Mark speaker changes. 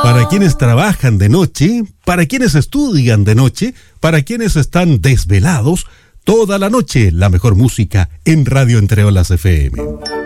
Speaker 1: Para quienes trabajan de noche, para quienes estudian de noche, para quienes están desvelados, toda la noche la mejor música en Radio Entre Olas FM.